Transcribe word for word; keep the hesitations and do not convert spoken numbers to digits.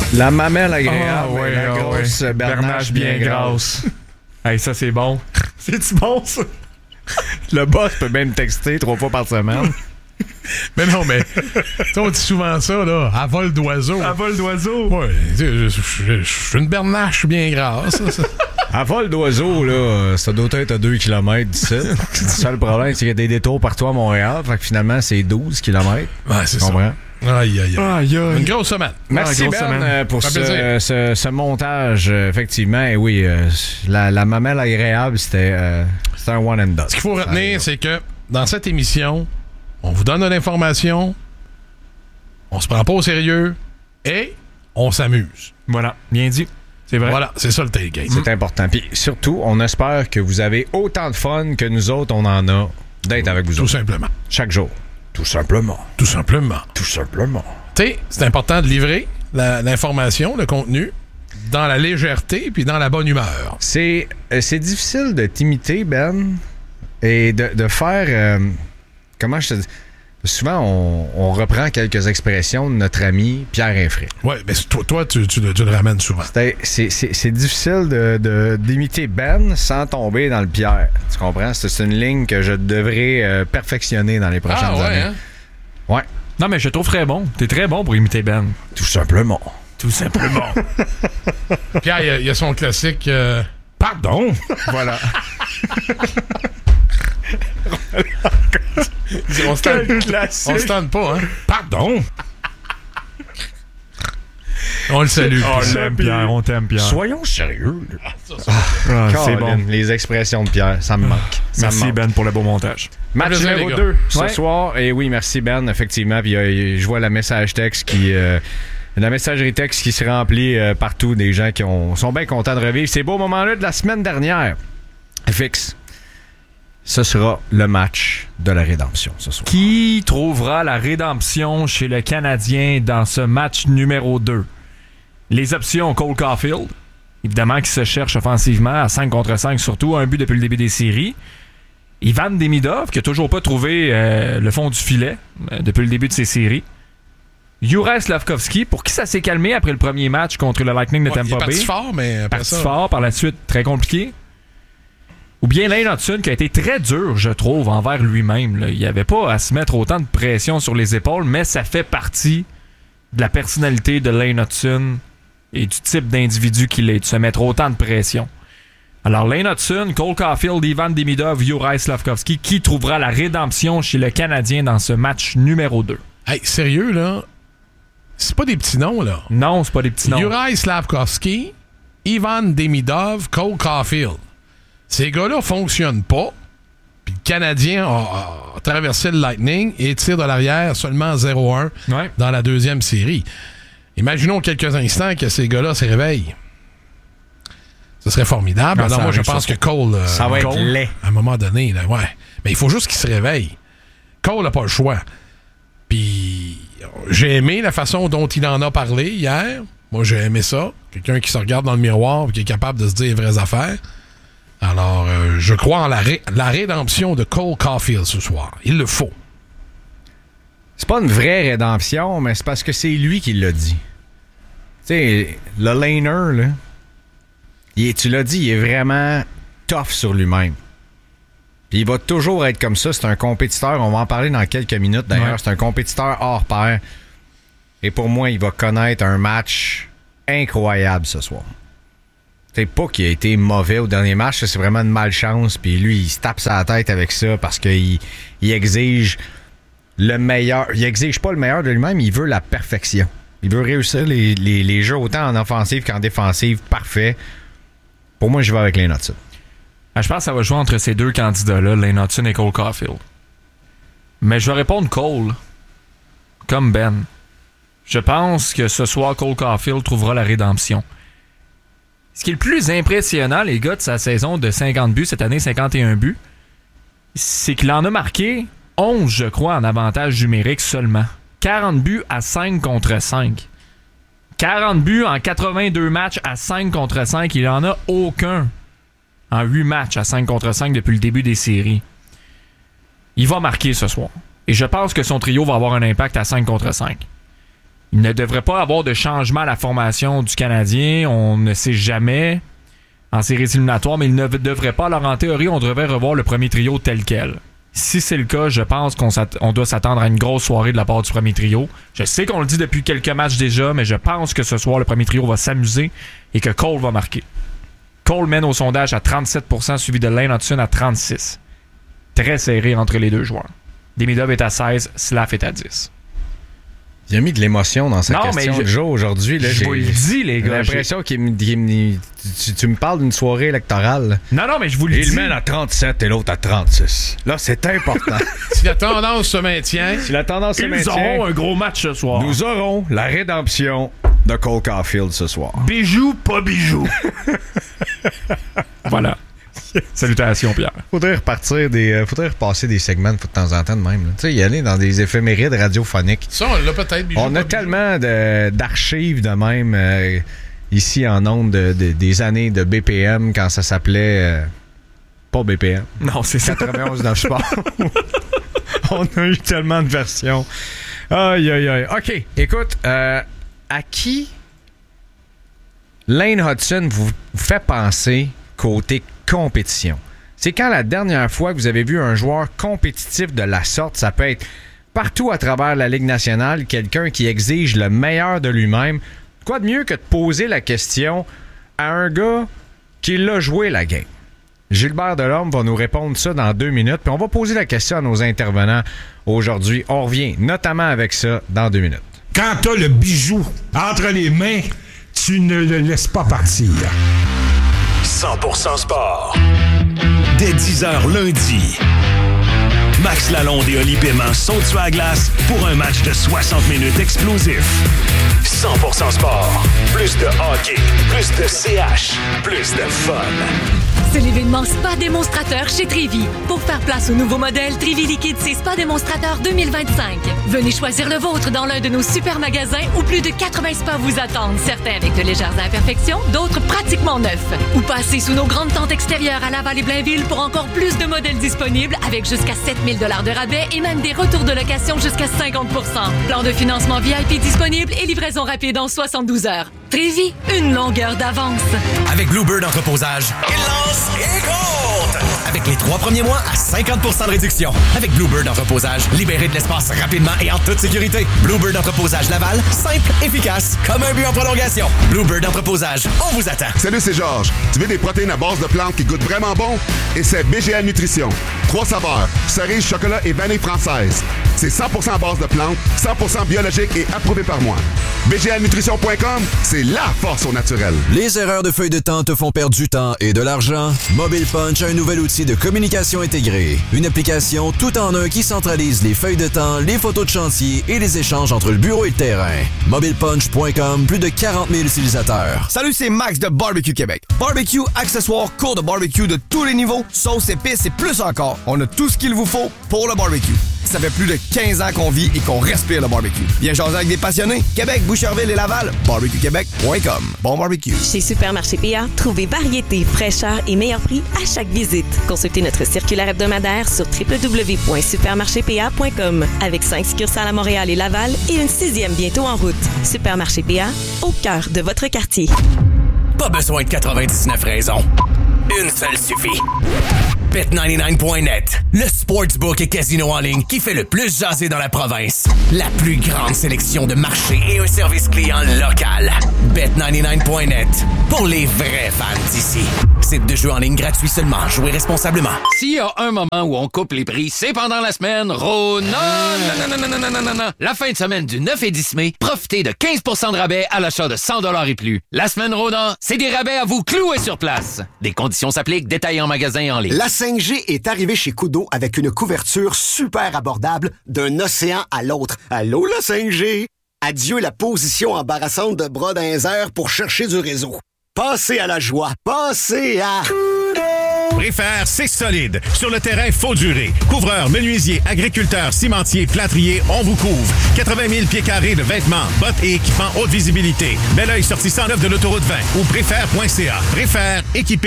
La mamelle agréable, Ah, ouais, la ah, grosse ouais. bernache bien grasse. Hey, ça, c'est bon. C'est-tu bon, ça? Le boss peut même texter trois fois par semaine. Mais non, mais tu sais, on dit souvent ça, là, à vol d'oiseau. À vol d'oiseau. Ouais, je je- je suis une bernache bien grasse. ça, ça. À vol d'oiseau, là, ça doit être à deux kilomètres d'ici. Le seul problème, c'est qu'il y a des détours partout à Montréal. Fait que finalement, c'est douze kilomètres. Ouais, c'est Tu ça. comprends? Aïe, aïe, aïe. Aïe, aïe. Une grosse semaine. Merci grosse Ben semaine. euh, pour Ça ce, fait ce, ce montage, euh, effectivement. Et oui, euh, la, la mamelle agréable, c'était euh, c'était un one and done. Ce qu'il faut retenir, c'est que dans cette émission, on vous donne de l'information, on se prend pas au sérieux et on s'amuse. Voilà, bien dit. C'est vrai. Voilà, c'est ça le tailgate. C'est important. Puis surtout, on espère que vous avez autant de fun que nous autres, on en a d'être avec vous Tout autres. simplement. Chaque jour. Tout simplement. Tout simplement. Tout simplement. Tu sais, c'est important de livrer la- l'information, le contenu, dans la légèreté puis dans la bonne humeur. C'est euh, c'est difficile de t'imiter, Ben, et de, de faire... euh, comment je te dis? Souvent, on, on reprend quelques expressions de notre ami Pierre Infray. Ouais, mais toi, toi tu, tu le- tu le ramènes souvent. C'est- C'est c'est- c'est difficile de- de- d'imiter Ben sans tomber dans le Pierre. Tu comprends? C'est c'est une ligne que je devrais euh, perfectionner dans les prochaines Ah ouais, années. hein? Ouais, Non, mais je te trouve très bon. T'es très bon pour imiter Ben. tout simplement. Tout simplement. Pierre, il y a- il y, a son classique... euh, Pardon? Voilà. on se tente, on se tente pas, hein? Pardon? On le salue. On l'aime, Pierre. On t'aime, Pierre. Soyons sérieux. là. Ah, c'est Colin, bon. Les expressions de Pierre, ça me manque. Ça me Merci, manque. Ben, pour le beau montage. Match Plaisir, numéro les gars. deux ce Ouais. soir. Et oui, merci Ben, effectivement. Puis euh, je vois la message texte qui... euh, la messagerie texte qui se remplit euh, partout, des gens qui ont, sont bien contents de revivre ces beaux moments-là de la semaine dernière. Fix. Ce sera le match de la rédemption ce soir. Qui trouvera la rédemption chez le Canadien dans ce match numéro deux? Les options, Cole Caulfield, évidemment, qui se cherche offensivement à cinq contre cinq, surtout un but depuis le début des séries. Ivan Demidov, qui a toujours pas trouvé euh, le fond du filet euh, depuis le début de ses séries. Juraj Slavkovski, pour qui ça s'est calmé après le premier match contre le Lightning de Ouais, il est Tampa Bay. parti fort, mais après Parti ça... fort, par la suite très compliqué. Ou bien Lane Hudson, qui a été très dur, je trouve, envers lui-même. là. Il n'y avait pas à se mettre autant de pression sur les épaules, mais ça fait partie de la personnalité de Lane Hudson et du type d'individu qu'il est, de se mettre autant de pression. Alors Lane Hudson, Cole Caulfield, Ivan Demidov, Juraj Slavkovski, qui trouvera la rédemption chez le Canadien dans ce match numéro deux? Hey, sérieux, là? C'est pas des petits noms, là. Non, c'est pas des petits noms. Juraj Slavkovski, Ivan Demidov, Cole Caulfield. Ces gars-là fonctionnent pas. Puis le Canadien a, a traversé le Lightning et tire de l'arrière seulement zéro un Ouais. dans la deuxième série. Imaginons quelques instants que ces gars-là se réveillent. Ce serait formidable. Ah, Alors ça moi, je arrive, pense ça. que Cole... euh, Ça va être Cole. laid. à un moment donné, là, ouais. Mais il faut juste qu'il se réveille. Cole n'a pas le choix. Puis j'ai aimé la façon dont il en a parlé hier. Moi, j'ai aimé ça. Quelqu'un qui se regarde dans le miroir et qui est capable de se dire les vraies affaires. Alors, euh, je crois en la, ré- la rédemption de Cole Caulfield ce soir. Il le faut. C'est pas une vraie rédemption, mais c'est parce que c'est lui qui l'a dit. Tu sais, le laner, là, il est- tu l'as dit, il est vraiment tough sur lui-même. Puis il va toujours être comme ça. C'est un compétiteur. On va en parler dans quelques minutes, d'ailleurs. Ouais. C'est un compétiteur hors pair. Et pour moi, il va connaître un match incroyable ce soir. C'est pas qu'il a été mauvais au dernier match. ça, C'est vraiment une malchance. Puis lui, il se tape sa tête avec ça parce qu'il il exige le meilleur. Il exige pas le meilleur de lui-même, il veut la perfection. Il veut réussir les, les, les jeux autant en offensive qu'en défensive. Parfait. Pour moi, je vais avec les notes. Ah, je pense que ça va jouer entre ces deux candidats-là, Lane Hudson et Cole Caulfield. Mais je vais répondre Cole, comme Ben. Je pense que ce soir, Cole Caulfield trouvera la rédemption. Ce qui est le plus impressionnant, les gars, de sa saison de cinquante buts, cette année cinquante et un buts, c'est qu'il en a marqué onze, je crois, en avantage numérique seulement. quarante buts à cinq contre cinq. quarante buts en quatre-vingt-deux matchs à cinq contre cinq. Il en a aucun en huit matchs à cinq contre cinq depuis le début des séries. Il va marquer ce soir. Et je pense que son trio va avoir un impact à cinq contre cinq. Il ne devrait pas avoir de changement à la formation du Canadien. On ne sait jamais en séries éliminatoires, mais il ne devrait pas. Alors, en théorie, on devrait revoir le premier trio tel quel. Si c'est le cas, je pense qu'on s'att- on doit s'attendre à une grosse soirée de la part du premier trio. Je sais qu'on le dit depuis quelques matchs déjà, mais je pense que ce soir, le premier trio va s'amuser et que Cole va marquer. Cole mène au sondage à trente-sept pour cent, suivi de Lane Hutson à trente-six pour cent. Très serré entre les deux joueurs. Demidov est à seize, Slav est à dix. Il a mis de l'émotion dans sa Non, question mais je, de jour aujourd'hui. Là, je vous le dis, les gars. J'ai l'impression qu'il me, qu'il me- tu, tu me parles d'une soirée électorale. Non, non, mais je vous le Il dis. le mène à trente-sept et l'autre à trente-six. Là, c'est important. Si la tendance se maintient, Si la tendance se Ils maintient, auront un gros match ce soir. nous aurons la rédemption de Cole Caulfield ce soir. Bijou, pas bijou. Voilà. Salutations, Pierre. Faudrait repartir des. euh, faudrait repasser des segments de temps en temps de même. là. Tu sais, y aller dans des éphémérides radiophoniques. ça, on l'a peut-être. bijou, On pas a bijou. tellement de- d'archives de même euh, ici en ondes de, de- des années de B P M quand ça s'appelait. euh, pas B P M. Non, c'est ça. quatre-vingt-onze dans le sport. On a eu tellement de versions. Aïe, aïe, aïe. OK, écoute, euh, à qui Lane Hutson vous, vous fait penser côté compétition? C'est quand la dernière fois que vous avez vu un joueur compétitif de la sorte? Ça peut être partout à travers la Ligue nationale, quelqu'un qui exige le meilleur de lui-même. Quoi de mieux que de poser la question à un gars qui l'a joué la game? Gilbert Delorme va nous répondre ça dans deux minutes, puis on va poser la question à nos intervenants aujourd'hui. On revient notamment avec ça dans deux minutes. Quand t'as le bijou entre les mains, tu ne le laisses pas partir. cent pour cent sport. Dès dix heures lundi. Max Lalonde et Oli Paiement sont sur la glace pour un match de soixante minutes explosif. cent pour cent sport. Plus de hockey, plus de C H, plus de fun. C'est l'événement Spa Démonstrateur chez Trévi. Pour faire place au nouveau modèle Trévi Liquide, c'est Spa Démonstrateur deux mille vingt-cinq. Venez choisir le vôtre dans l'un de nos super magasins où plus de quatre-vingts spas vous attendent. Certains avec de légères imperfections, d'autres pratiquement neufs. Ou passez sous nos grandes tentes extérieures à Laval et Blainville pour encore plus de modèles disponibles avec jusqu'à sept mille dollars de rabais et même des retours de location jusqu'à cinquante pour cent. Plan de financement V I P disponible et livraison rapide en soixante-douze heures. Trévi, une longueur d'avance. Avec Bluebird Entreposage, il lance et compte! Avec les trois premiers mois à cinquante pour cent de réduction. Avec Bluebird Entreposage, libérez de l'espace rapidement et en toute sécurité. Bluebird Entreposage Laval, simple, efficace, comme un but en prolongation. Bluebird Entreposage, on vous attend. Salut, c'est Georges. Tu veux des protéines à base de plantes qui goûtent vraiment bon? Et c'est B G A Nutrition. Trois saveurs, cerise, chocolat et vanille française. C'est cent pour cent à base de plantes, cent pour cent biologique et approuvé par moi. B G A nutrition point com, c'est la force au naturel. Les erreurs de feuille de temps te font perdre du temps et de l'argent? Mobile Punch a un nouvel outil de communication intégrée. Une application tout en un qui centralise les feuilles de temps, les photos de chantier et les échanges entre le bureau et le terrain. mobile punch point com, plus de quarante mille utilisateurs. Salut, c'est Max de Barbecue Québec. Barbecue, accessoires, cours de barbecue de tous les niveaux, sauce, épices et plus encore. On a tout ce qu'il vous faut pour le barbecue. Ça fait plus de quinze ans qu'on vit et qu'on respire le barbecue. Viens jaser avec des passionnés. Québec, Boucherville et Laval. barbecue québec point com. Bon barbecue. Chez Supermarché P A, trouvez variété, fraîcheur et meilleur prix à chaque visite. Consultez notre circulaire hebdomadaire sur w w w point supermarché p a point com. Avec cinq succursales à Montréal et Laval et une sixième bientôt en route. Supermarché P A, au cœur de votre quartier. Pas besoin de quatre-vingt-dix-neuf raisons. Une seule suffit. bet quatre-vingt-dix-neuf point net, le sportsbook et casino en ligne qui fait le plus jaser dans la province. La plus grande sélection de marchés et un service client local. bet quatre-vingt-dix-neuf point net, pour les vrais fans d'ici. Site de jeu en ligne gratuit seulement. Jouez responsablement. S'il y a un moment où on coupe les prix, c'est pendant la semaine Rona. Non, non, non, non, non, non, non, non. La fin de semaine du neuf et dix mai, profitez de quinze pour cent de rabais à l'achat de cent dollars et plus. La semaine Rona, c'est des rabais à vous clouer sur place. Des conditions s'appliquent, détails en magasin et en ligne. La cinq G est arrivée chez Koodo avec une couverture super abordable d'un océan à l'autre. Allô, la cinq G? Adieu la position embarrassante de bras dans les airs pour chercher du réseau. Passez à la joie. Passez à... Préfère, c'est solide. Sur le terrain, faut durer. Couvreurs, menuisiers, agriculteurs, cimentiers, plâtriers, on vous couvre. quatre-vingt mille pieds carrés de vêtements, bottes et équipements haute visibilité. Bel oeil sorti cent neuf de l'autoroute vingt ou préfère point c a. Préfère, équipé